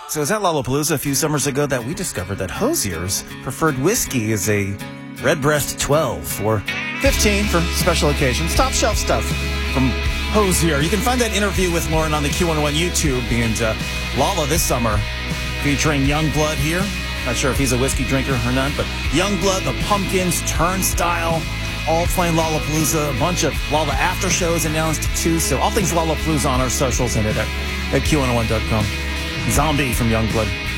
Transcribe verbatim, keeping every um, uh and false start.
So it was at Lollapalooza a few summers ago that we discovered that Hozier's preferred whiskey is a Redbreast twelve or fifteen for special occasions. Top shelf stuff from Hozier. You can find that interview with Lauren on the Q one oh one YouTube and uh, Lolla this summer featuring Youngblood here. Not sure if he's a whiskey drinker or not, but Youngblood, the Pumpkins, Turnstile, all playing Lollapalooza. A bunch of Lolla after shows announced too. So all things Lollapalooza on our socials and at, at Q one oh one dot com. Zombie from Youngblood.